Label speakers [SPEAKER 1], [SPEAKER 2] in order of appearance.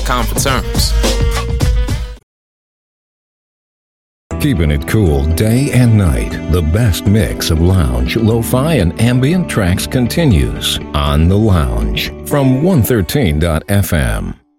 [SPEAKER 1] BlueWire.com for terms.
[SPEAKER 2] Keeping it cool day and night, the best mix of lounge, lo-fi, and ambient tracks continues on The Lounge from 113.fm.